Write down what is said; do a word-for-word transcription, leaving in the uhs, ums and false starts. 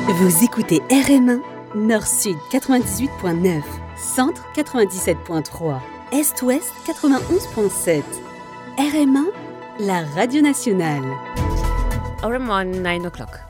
Vous écoutez R M un, Nord-Sud quatre-vingt-dix-huit point neuf, Centre quatre-vingt-dix-sept point trois, Est-Ouest quatre-vingt-onze point sept. R M un, la radio nationale. Around nine o'clock.